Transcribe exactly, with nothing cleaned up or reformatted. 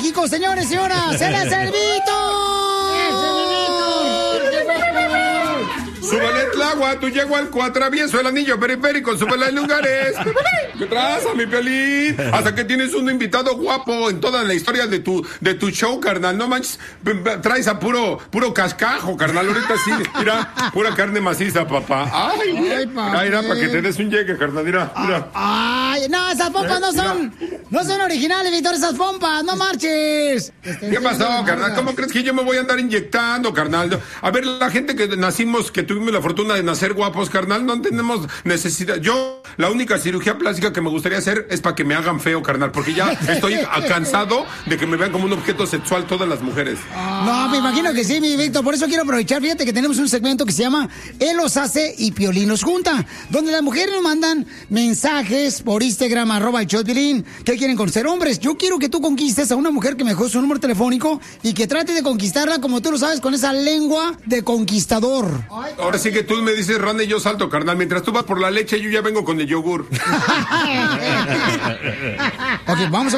México, señores y señoras. ¡Se les el Súbele el agua, tú llego al cuatro, atravieso el anillo periférico, súbele en lugares. ¿Qué traza, mi Pelín? Hasta que tienes un invitado guapo en toda la historia de tu, de tu show, carnal. No manches, traes a puro, puro cascajo, carnal. Ahorita sí, mira, pura carne maciza, papá. Ay, ay papá. Mira, para que te des un llegue, carnal, mira, mira. Ay, no, esas pompas no son, no son originales, Víctor, esas pompas, no marches. ¿Qué pasó, carnal? ¿Cómo crees que yo me voy a andar inyectando, carnal? A ver, la gente que nacimos, que tuvimos la fortuna de nacer guapos, carnal, no tenemos necesidad. Yo, la única cirugía plástica que me gustaría hacer es para que me hagan feo, carnal, porque ya estoy cansado de que me vean como un objeto sexual todas las mujeres. No, me imagino que sí, mi Víctor, por eso quiero aprovechar, fíjate que tenemos un segmento que se llama Él los hace y Piolín los junta, donde las mujeres nos mandan mensajes por Instagram, arroba el show de Piolín, que quieren conocer hombres. Yo quiero que tú conquistes a una mujer que me dejó su número telefónico y que trate de conquistarla como tú lo sabes, con esa lengua de conquistador. Ahora sí que tú me dices, Randy, yo salto, carnal. Mientras tú vas por la leche, yo ya vengo con el yogur. Ok, vamos a